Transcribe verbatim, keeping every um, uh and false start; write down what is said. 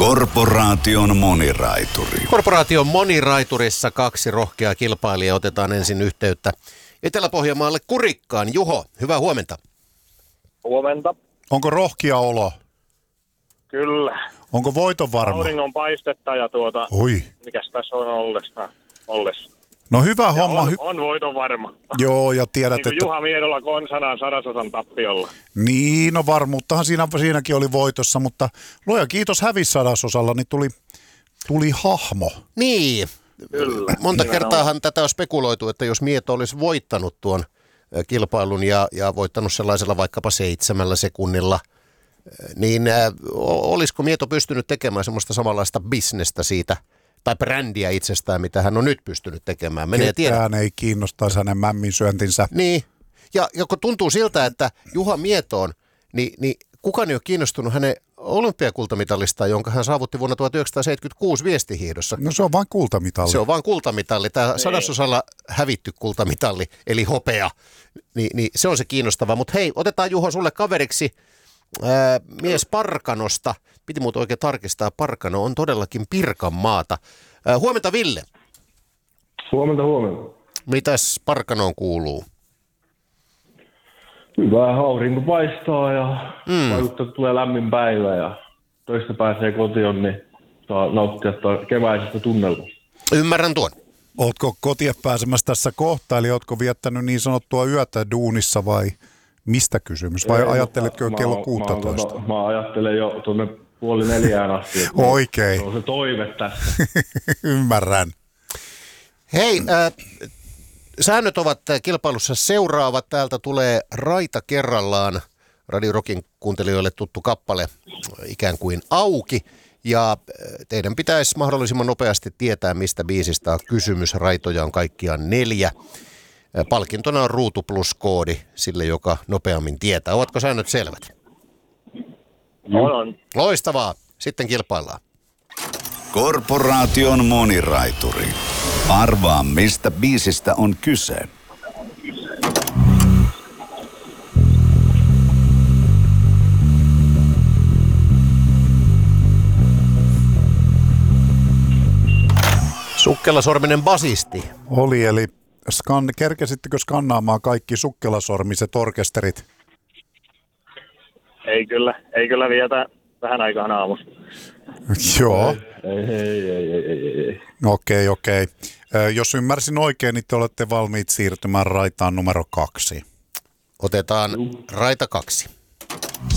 Korporaation moniraituri. Korporaation moniraiturissa kaksi rohkeaa kilpailijaa. Otetaan ensin yhteyttä Etelä-Pohjanmaalle Kurikkaan. Juho, hyvää huomenta. Huomenta. Onko rohkia olo? Kyllä. Onko voiton varma? Auringon paistetta ja tuota, Oi. mikäs tässä on ollessa? ollessa. No hyvä Ja homma. on, Hy- on voiton varma. Joo, ja tiedät, Niin kuin että... Juha Miedolla konsanaan sadasosan tappiolla. Niin, no varmuuttahan siinä, siinäkin oli voitossa, mutta luoja kiitos hävis sadasosalla, niin tuli, tuli hahmo. Niin, Kyllä. monta Nimenomaan. kertaahan tätä on spekuloitu, että jos Mieto olisi voittanut tuon ö, kilpailun ja, ja voittanut sellaisella vaikkapa seitsemällä sekunnilla, ö, niin ä, olisiko Mieto pystynyt tekemään semmoista samanlaista bisnestä siitä, tai brändiä itsestään, mitä hän on nyt pystynyt tekemään. Menee tiedä. Ketään ei kiinnostaisi hänen mämmin syöntinsä. Niin, ja, ja kun tuntuu siltä, että Juha Mietoon, niin, niin kukaan ei ole kiinnostunut hänen olympiakultamitalistaan, jonka hän saavutti vuonna tuhatyhdeksänsataaseitsemänkymmentäkuusi viestihiihdossa. No se on vain kultamitalli. Se on vain kultamitalli. Tämä sadasosalla hävitty kultamitalli, eli hopea, Ni, niin se on se kiinnostava. Mutta hei, otetaan Juho sulle kaveriksi ää, mies Parkanosta. Piti muuten oikein tarkistaa, Parkano on todellakin Pirkanmaata. Ää, huomenta Ville. Huomenta, huomenta. Mitäs Parkanoon kuuluu? Hyvä, aurinko paistaa ja Mm. vaikuttaa, että tulee lämmin päivä ja toista pääsee kotiin, niin saa nauttia keväisestä tunnelmasta. Ymmärrän tuon. Ootko kotiin pääsemässä tässä kohta, eli ootko viettänyt niin sanottua yötä duunissa vai mistä kysymys? Vai Ei, ajatteletko mä- kello mä- kuusitoista? Mä, mä ajattelen jo tuonne puoli neljään asti. että Oikein. Se on se toive tässä. Hei, Ymmärrän. äh, säännöt ovat kilpailussa seuraavat. Täältä tulee Raita kerrallaan Radio Rockin kuuntelijoille tuttu kappale ikään kuin auki. Ja äh, teidän pitäisi mahdollisimman nopeasti tietää, mistä biisistä on kysymys. Raitoja on kaikkiaan neljä. Äh, Palkintona on Ruutu Plus -koodi sille, joka nopeammin tietää. Ovatko säännöt selvät? On, on. Loistavaa. Sitten kilpaillaan. Korporaation moniraituri. Arvaa, mistä biisistä on kyse. Sukkelasorminen basisti. Oli, eli skan, kerkesittekö skannaamaan kaikki sukkelasormiset orkesterit? Ei kyllä, ei kyllä vietä vähän aikaan aamusta. Joo. Ei, ei, ei, ei, ei, ei. Okei, okei. Ö, Jos ymmärsin oikein, niin te olette valmiit siirtymään raitaan numero kaksi. Otetaan Raita kaksi.